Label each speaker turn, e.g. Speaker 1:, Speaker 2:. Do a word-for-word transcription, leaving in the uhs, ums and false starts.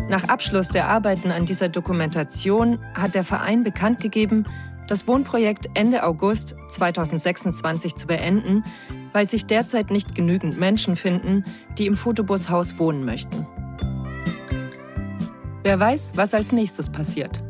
Speaker 1: Nach Abschluss der Arbeiten an dieser Dokumentation hat der Verein bekannt gegeben, das Wohnprojekt Ende August zweitausendsechsundzwanzig zu beenden, weil sich derzeit nicht genügend Menschen finden, die im Photobushaus wohnen möchten. Wer weiß, was als nächstes passiert.